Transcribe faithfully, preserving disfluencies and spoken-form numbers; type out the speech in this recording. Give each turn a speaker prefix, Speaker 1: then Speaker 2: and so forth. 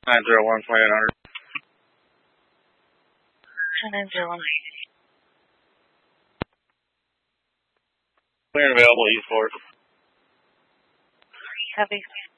Speaker 1: nine zero one, twenty-eight hundred.
Speaker 2: nine zero one.
Speaker 1: Clear and available, Eastport.
Speaker 2: Copy.